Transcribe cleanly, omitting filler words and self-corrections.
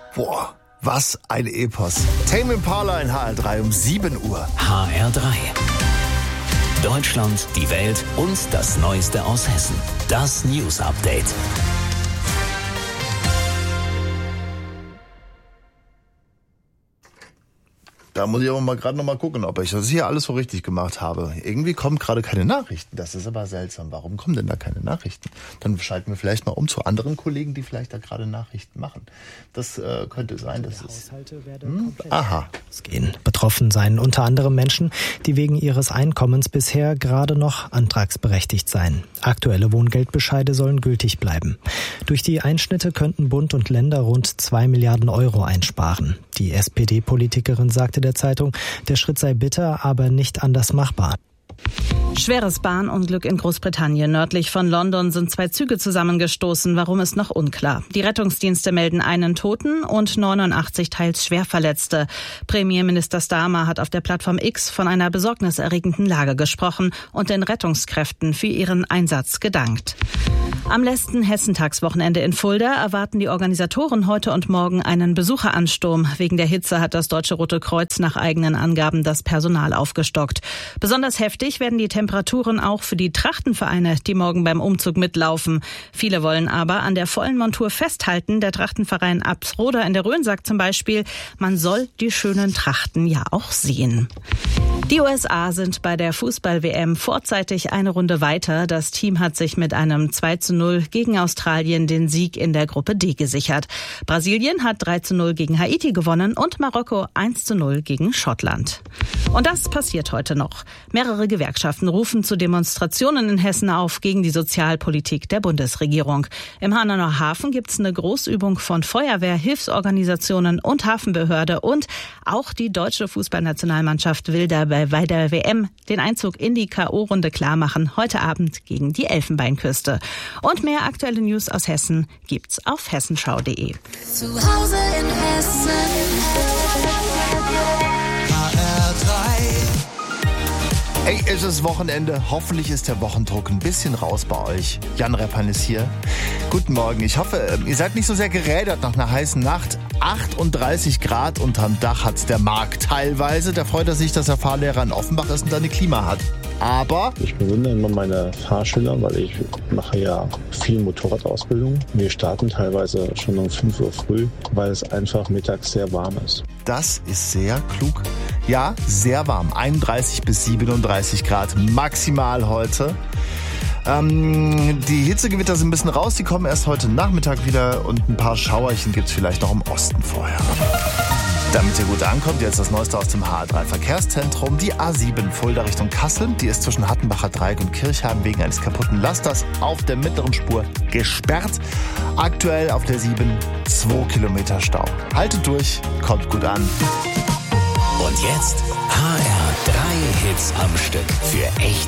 Boah, was ein Epos. Tame Impala in HR3 um 7 Uhr. HR3. Deutschland, die Welt und das Neueste aus Hessen. Das News Update. Da muss ich aber gerade noch mal gucken, ob ich das hier alles so richtig gemacht habe. Irgendwie kommen gerade keine Nachrichten. Das ist aber seltsam. Warum kommen denn da keine Nachrichten? Dann schalten wir vielleicht mal um zu anderen Kollegen, die vielleicht da gerade Nachrichten machen. Das könnte sein, dass es... Aha. Gehen. Betroffen seien unter anderem Menschen, die wegen ihres Einkommens bisher gerade noch antragsberechtigt seien. Aktuelle Wohngeldbescheide sollen gültig bleiben. Durch die Einschnitte könnten Bund und Länder rund 2 Milliarden Euro einsparen. Die SPD-Politikerin sagte der Zeitung, der Schritt sei bitter, aber nicht anders machbar. Schweres Bahnunglück in Großbritannien. Nördlich von London sind 2 Züge zusammengestoßen. Warum ist noch unklar. Die Rettungsdienste melden einen Toten und 89 teils Schwerverletzte. Premierminister Starmer hat auf der Plattform X von einer besorgniserregenden Lage gesprochen und den Rettungskräften für ihren Einsatz gedankt. Am letzten Hessentagswochenende in Fulda erwarten die Organisatoren heute und morgen einen Besucheransturm. Wegen der Hitze hat das Deutsche Rote Kreuz nach eigenen Angaben das Personal aufgestockt. Besonders heftig werden die Temperaturen auch für die Trachtenvereine, die morgen beim Umzug mitlaufen. Viele wollen aber an der vollen Montur festhalten. Der Trachtenverein Absroda in der Rhön sagt zum Beispiel, man soll die schönen Trachten ja auch sehen. Die USA sind bei der Fußball-WM vorzeitig eine Runde weiter. Das Team hat sich mit einem 2:0 gegen Australien den Sieg in der Gruppe D gesichert. Brasilien hat 3:0 gegen Haiti gewonnen und Marokko 1:0 gegen Schottland. Und das passiert heute noch. Mehrere Gewerkschaften rufen zu Demonstrationen in Hessen auf gegen die Sozialpolitik der Bundesregierung. Im Hanauer Hafen gibt es eine Großübung von Feuerwehr, Hilfsorganisationen und Hafenbehörde. Und auch die deutsche Fußballnationalmannschaft will dabei bei der WM den Einzug in die K.O.-Runde klarmachen. Heute Abend gegen die Elfenbeinküste. Und mehr aktuelle News aus Hessen gibt's auf hessenschau.de. Zu Hause in Hessen. Hey, es ist Wochenende. Hoffentlich ist der Wochendruck ein bisschen raus bei euch. Jan Reppan ist hier. Guten Morgen. Ich hoffe, ihr seid nicht so sehr gerädert nach einer heißen Nacht. 38 Grad unterm Dach hat's der Marc teilweise. Da freut er sich, dass er Fahrlehrer in Offenbach ist und eine Klima hat. Aber ich bewundere immer meine Fahrschüler, weil ich mache ja viel Motorradausbildung. Wir starten teilweise schon um 5 Uhr früh, weil es einfach mittags sehr warm ist. das ist sehr klug. Ja, sehr warm. 31 bis 37 Grad maximal heute. Die Hitzegewitter sind ein bisschen raus, die kommen erst heute Nachmittag wieder und ein paar Schauerchen gibt es vielleicht noch im Osten vorher. Damit ihr gut ankommt, jetzt das Neueste aus dem HR3 Verkehrszentrum. Die A7 Fulda Richtung Kassel, die ist zwischen Hattenbacher Dreieck und Kirchheim wegen eines kaputten Lasters auf der mittleren Spur gesperrt. Aktuell auf der 7 2 Kilometer Stau. Haltet durch, kommt gut an. Und jetzt HR3 Hits am Stück für echt